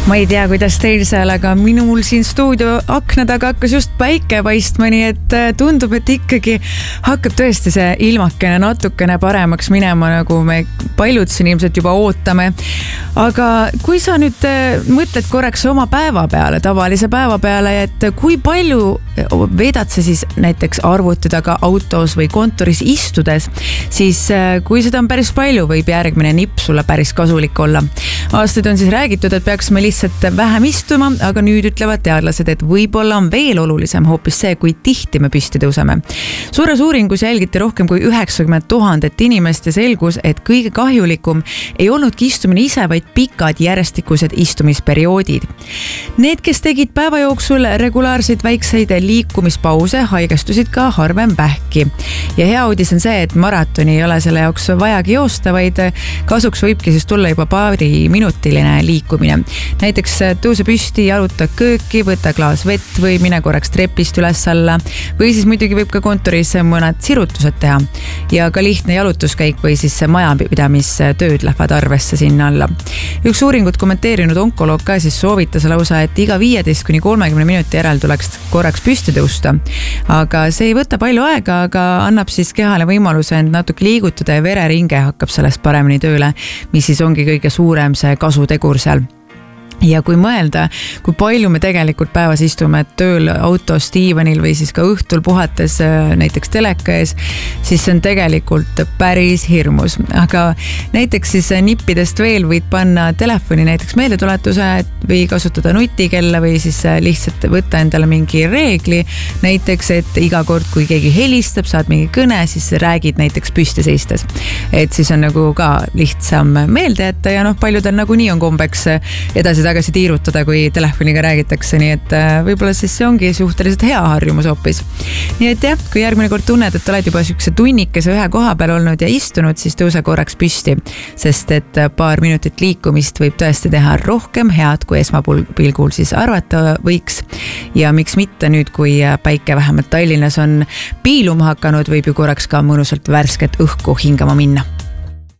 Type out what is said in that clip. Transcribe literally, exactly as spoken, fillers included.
Ma ei tea, kuidas teil seal, aga minul siin stuudio akna taga hakkas just päike paistma, nii et tundub, et ikkagi hakkab tõesti see ilmakene natukene paremaks minema, nagu me paljud siin ilmselt juba ootame. Aga kui sa nüüd mõtled korraks oma päeva peale, tavalise päeva peale, et kui palju veedad sa siis näiteks arvuti taga autos või kontoris istudes, siis kui seda on päris palju, võib järgmine nipp sulle päris kasulik olla. Aastaid on siis räägitud, et peaksime lihtsalt vähem istuma, aga nüüd ütlevad teadlased, et võib-olla on veel olulisem hoopis see, kui tihti me püsti tõuseme. Suures uuringus jälgiti rohkem kui üheksakümmend tuhandet inimest ja selgus, et kõige kahjulikum ei olnudki istumine ise, vaid pikad järjestikused istumisperioodid. Need, kes tegid päeva jooksul regulaarseid väikseid liikumispause, haigestusid ka harvem vähki. Ja hea uudis on see, et maratoni ei ole selle jaoks vajagi joosta, vaid kasuks võibki siis tulla juba paari minutiline liikumine. Näiteks tõuse püsti, jaluta kööki, võta klaas vett või mine korraks trepist üles alla. Või siis muidugi võib ka kontoris mõned sirutused teha. Ja ka lihtne jalutuskäik või siis majapidamistööd lähevad arvesse sinna alla. Üks uuringut kommenteerinud onkoloog ka siis soovitas lausa, et iga viieteist kuni kolmekümne minuti järel tuleks korraks püsti tõusta. Aga see ei võta palju aega, aga annab siis kehale võimaluse end natuke liigutada ja vereringe hakkab sellest paremini tööle, mis siis ongi kõige suurem see kasutegur seal. Ja kui mõelda, kui palju me tegelikult päevas istume tööl autos, diivanil või siis ka õhtul puhates näiteks teleka ees, siis see on tegelikult päris hirmus. Aga näiteks siis nippidest veel võid panna telefoni näiteks meeldetuletuse või kasutada nutikella või siis lihtsalt võtta endale mingi reegli. Näiteks, et iga kord, kui keegi helistab, saad mingi kõne, siis räägid näiteks püsti seistes. Et siis on nagu ka lihtsam meelde jätta ja noh, paljudel nagu nii on kombeks edasi tagasi tiirutada, kui telefoniga räägitakse, nii et võib-olla siis see ongi suhteliselt hea harjumus hoopis. Nii et jah, kui järgmine kord tunned, et oled juba sükse tunnikese ühe koha peal olnud ja istunud, siis tõuse korraks püsti, sest et paar minutit liikumist võib tõesti teha rohkem head, kui esmapilgul siis arvata võiks. Ja miks mitte nüüd, kui päike vähemalt Tallinnas on piiluma hakanud, võib ju korraks ka mõnusalt värsket õhku hingama minna.